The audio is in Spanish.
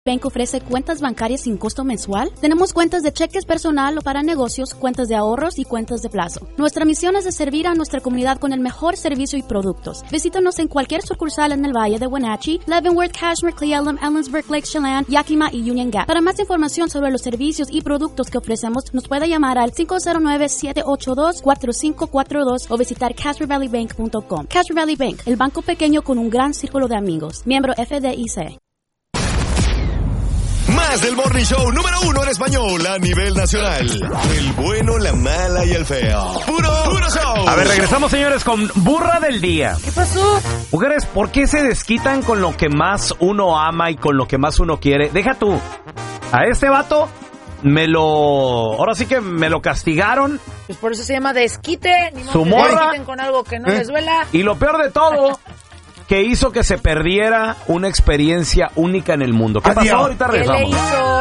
Bank ofrece cuentas bancarias sin costo mensual. Tenemos cuentas de cheques personal o para negocios, cuentas de ahorros y cuentas de plazo. Nuestra misión es de servir a nuestra comunidad con el mejor servicio y productos. Visítanos en cualquier sucursal en el Valle de Wenatchee, Leavenworth, Cashmere, Cle Elum, Ellensburg, Lake Chelan, Yakima y Union Gap. Para más información sobre los servicios y productos que ofrecemos, nos puede llamar al 509-782-4542 o visitar CasperValleyBank.com. Casper Valley Bank, el banco pequeño con un gran círculo de amigos. Miembro FDIC. Más del Morning Show número 1 en español a nivel nacional. El bueno, la mala y el feo. Puro show. A ver, regresamos, señores, con Burra del Día. ¿Qué pasó? Mujeres, ¿por qué se desquitan con lo que más uno ama y con lo que más uno quiere? Deja tú. A este vato ahora sí que me lo castigaron. Pues por eso se llama desquite. Ni Su modo que morra. se desquiten con algo que no les duela. Y lo peor de todo, que hizo que se perdiera una experiencia única en el mundo. ¿Qué pasó? Ahorita ¿Qué le regresamos. hizo?